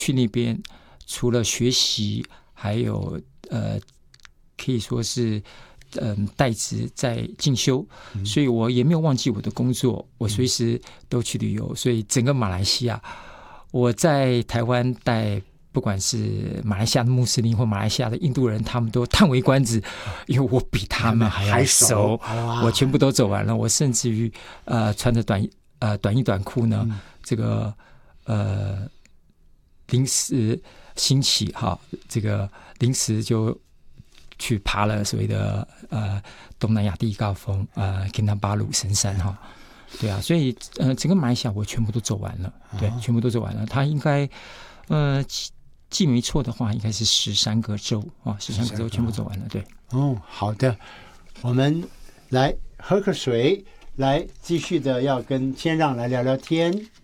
去那边除了学习，还有可以说是代职在进修，所以我也没有忘记我的工作，我随时都去旅游。所以整个马来西亚，我在台湾带，不管是马来西亚的穆斯林或马来西亚的印度人，他们都叹为观止，因为我比他们还要熟，我全部都走完了。我甚至于穿着短衣短裤呢，这个临时兴起哈，这个临时就去爬了所谓的东南亚第一高峰金纳巴鲁神山哈。对啊，所以整个马来西亚我全部都走完了，对，全部都走完了。它应该记没错的话，应该是13个州啊，13个州全部走完了。对， 好的，我们来喝个水，来继续的要跟先让来聊聊天。